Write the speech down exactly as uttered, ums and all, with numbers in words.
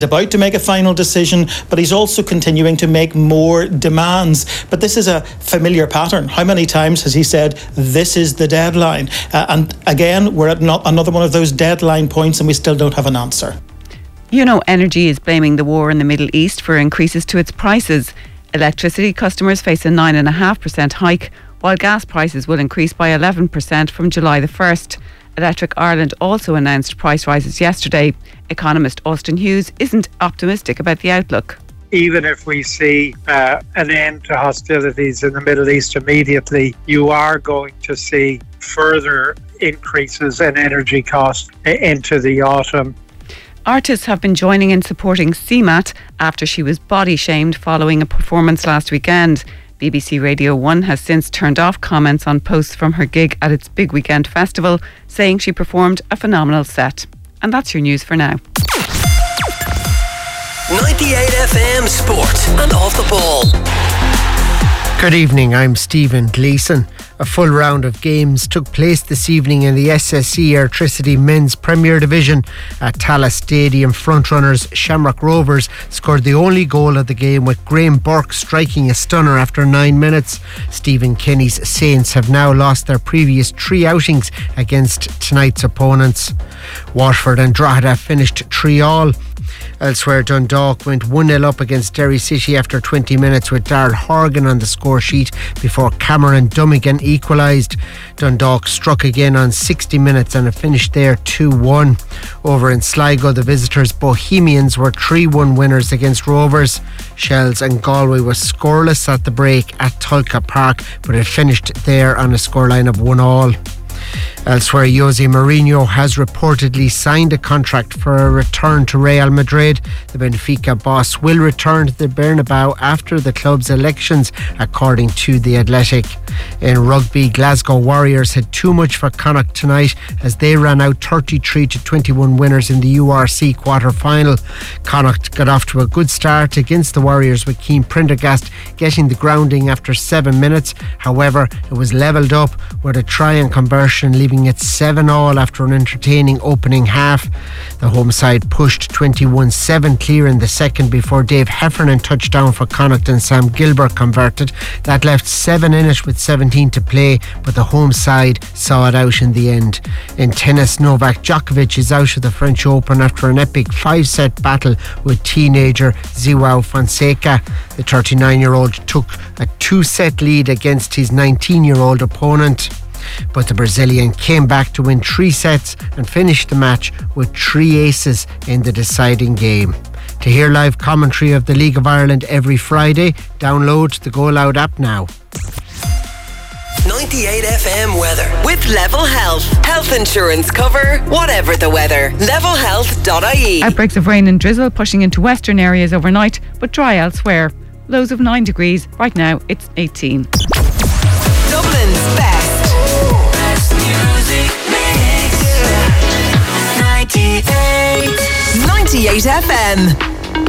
about to make a final decision, but he's also continuing to make more demands. But this is a familiar pattern. How many times has he said, this is the deadline? Uh, and again, we're at not another one of those deadline points and we still don't have an answer. You know, Energy is blaming the war in the Middle East for increases to its prices. Electricity customers face a nine point five percent hike, while gas prices will increase by eleven percent from July the first. Electric Ireland also announced price rises yesterday. Economist Austin Hughes isn't optimistic about the outlook. Even if we see uh, an end to hostilities in the Middle East immediately, you are going to see further increases in energy costs into the autumn. Artists have been joining in supporting C M A T after she was body shamed following a performance last weekend. B B C Radio one has since turned off comments on posts from her gig at its big weekend festival, saying she performed a phenomenal set. And that's your news for now. ninety-eight F M Sport and Off the Ball. Good evening, I'm Stephen Gleeson. A full round of games took place this evening in the S S E Airtricity Men's Premier Division at Tallaght Stadium. Frontrunners Shamrock Rovers scored the only goal of the game, with Graham Burke striking a stunner after nine minutes. Stephen Kenny's Saints have now lost their previous three outings against tonight's opponents. Waterford and Drogheda finished three all. Elsewhere, Dundalk went one nil up against Derry City after twenty minutes, with Darrell Horgan on the score sheet before Cameron Dummigan equalised. Dundalk struck again on sixty minutes and it finished there two one. Over in Sligo, the visitors Bohemians were three one winners against Rovers. Shells and Galway was scoreless at the break at Tulka Park, but it finished there on a scoreline of one all. Elsewhere, Jose Mourinho has reportedly signed a contract for a return to Real Madrid. The Benfica boss will return to the Bernabeu after the club's elections, according to The Athletic. In rugby, Glasgow Warriors had too much for Connacht tonight as they ran out thirty-three to twenty-one winners in the U R C quarter-final. Connacht got off to a good start against the Warriors, with Keane Prendergast getting the grounding after seven minutes. However, it was levelled up with a try and conversion, leaving it seven all after an entertaining opening half. The home side pushed twenty-one seven clear in the second before Dave Heffernan touched down for Connacht and Sam Gilbert converted. That left seven in it with seventeen to play, but the home side saw it out in the end. In tennis, Novak Djokovic is out of the French Open after an epic five-set battle with teenager João Fonseca. The thirty-nine-year-old took a two-set lead against his nineteen-year-old opponent, but the Brazilian came back to win three sets and finished the match with three aces in the deciding game. To hear live commentary of the League of Ireland every Friday, download the Go Loud app now. ninety-eight F M weather with Level Health. Health insurance cover, whatever the weather. level health dot I E. Outbreaks of rain and drizzle pushing into western areas overnight, but dry elsewhere. Lows of nine degrees. Right now, it's eighteen. Dublin's best. Best music mix. ninety-eight. ninety-eight F M.